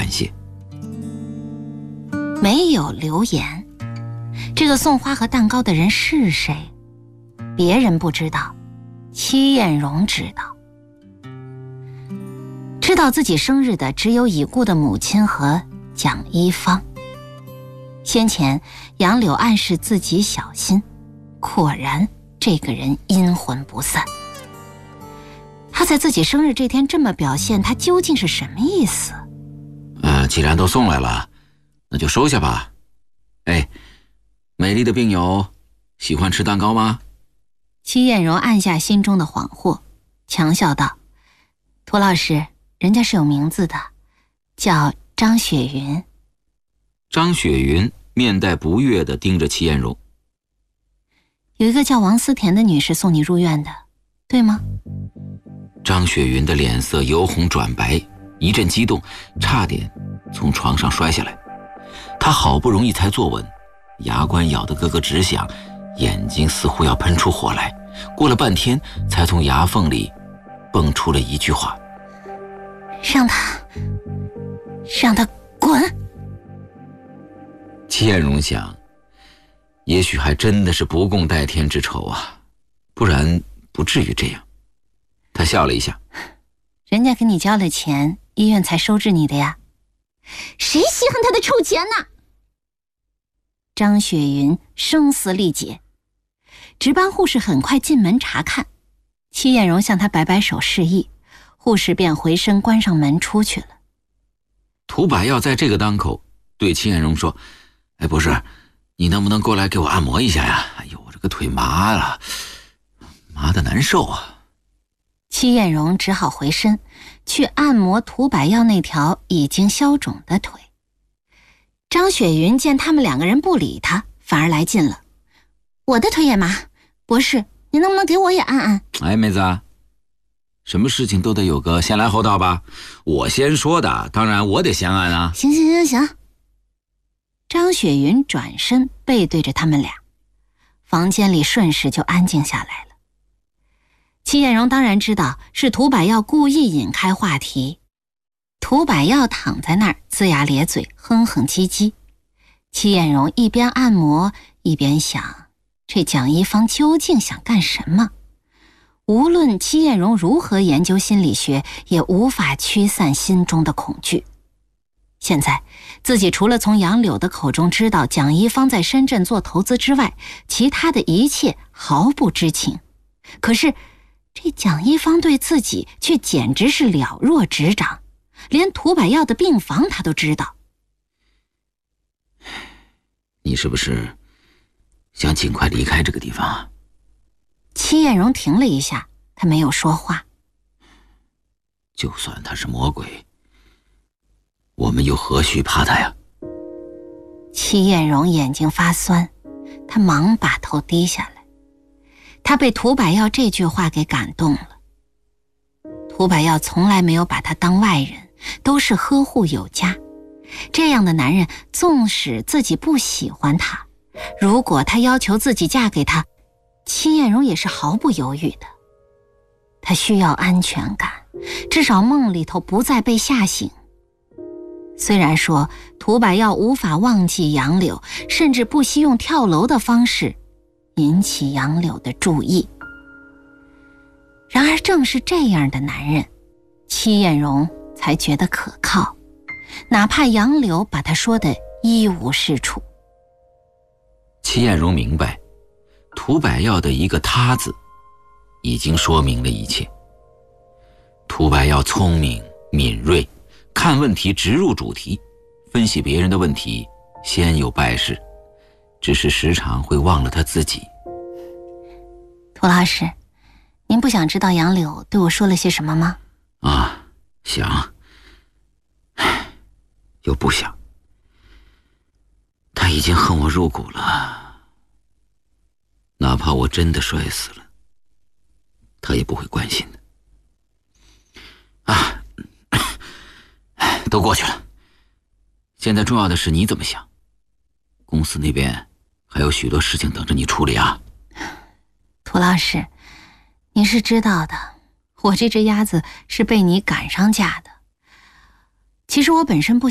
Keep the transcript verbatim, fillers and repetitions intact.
谢。 没有留言，这个送花和蛋糕的人是谁？别人不知道，戚艳荣知道。知道自己生日的只有已故的母亲和蒋一芳。先前杨柳暗示自己小心，果然这个人阴魂不散。他在自己生日这天这么表现，他究竟是什么意思？ 呃，既然都送来了，那就收下吧。哎，美丽的病友，喜欢吃蛋糕吗？ 戚艳荣按下心中的恍惚，强笑道：涂老师，人家是有名字的，叫张雪云。 张雪云面带不悦地盯着戚艳荣。 有一个叫王思甜的女士送你入院的，对吗？ 张雪云的脸色由红转白，一阵激动，差点从床上摔下来。她好不容易才坐稳，牙关咬得咯咯直响，眼睛似乎要喷出火来，过了半天才从牙缝里蹦出了一句话： 让他让他滚。 戚艳荣想，也许还真的是不共戴天之仇啊，不然不至于这样。他笑了一下： 人家给你交了钱，医院才收治你的呀，谁稀罕他的臭钱呢？张雪云声嘶力竭。值班护士很快进门查看，戚艳荣向他摆摆手示意，护士便回身关上门出去了。 涂百耀在这个当口对戚艳荣说：哎，不是，你能不能过来给我按摩一下呀？哎呦，我这个腿麻了，麻得难受啊。 戚艳荣只好回身去按摩涂百耀那条已经消肿的腿。张雪云见他们两个人不理他，反而来劲了：我的腿也麻，博士，你能不能给我也按按？ 哎，妹子，什么事情都得有个先来后到吧？我先说的，当然我得先按啊。 行行行行。张雪云转身背对着他们俩，房间里瞬时就安静下来了。戚艳荣当然知道是涂百耀故意引开话题。涂百耀躺在那儿龇牙咧嘴，哼哼唧唧。戚艳荣一边按摩一边想，这蒋一芳究竟想干什么？无论戚艳荣如何研究心理学，也无法驱散心中的恐惧。现在自己除了从杨柳的口中知道蒋一芳在深圳做投资之外，其他的一切毫不知情。可是这蒋一芳对自己却简直是了若指掌，连涂百耀的病房他都知道。 你是不是想尽快离开这个地方啊？ 戚艳荣停了一下，他没有说话。 就算他是魔鬼，我们又何须怕他呀？ 戚艳荣眼睛发酸，他忙把头低下来。他被涂百耀这句话给感动了。涂百耀从来没有把他当外人，都是呵护有加。这样的男人，纵使自己不喜欢他，如果他要求自己嫁给他，戚艳荣也是毫不犹豫的。他需要安全感，至少梦里头不再被吓醒。虽然说涂百耀无法忘记杨柳，甚至不惜用跳楼的方式引起杨柳的注意，然而正是这样的男人，戚艳荣才觉得可靠，哪怕杨柳把他说的一无是处。 戚艳荣明白，涂百耀的一个他字已经说明了一切。涂百耀聪明敏锐，看问题直入主题，分析别人的问题先有败事，只是时常会忘了他自己。 涂老师，您不想知道杨柳对我说了些什么吗？ 啊，想，又不想。他已经恨我入骨了，哪怕我真的摔死了，他也不会关心的。啊，都过去了，现在重要的是你怎么想。公司那边还有许多事情等着你处理啊。 涂老师，你是知道的，我这只鸭子是被你赶上架的。其实我本身不